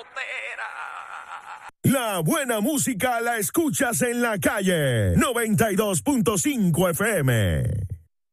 La buena música la escuchas en la calle. 92.5 FM.